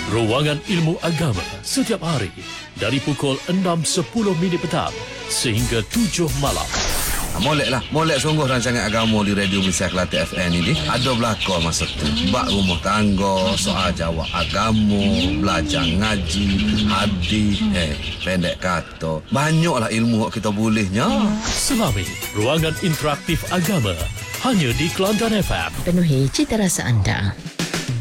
Ruangan Ilmu Agama setiap hari dari pukul 6.10 petang sehingga 7 malam. Molek sungguh rancangan agama di Radio Malaysia Kelate FM ini. Ada belakang masa tu. Bak rumah tangga, soal jawab agama, belajar ngaji, hadis, pendek kata. Banyaklah ilmu yang kita bolehnya. Selami ruangan interaktif agama hanya di Kelantan FM. Penuhi cita rasa anda.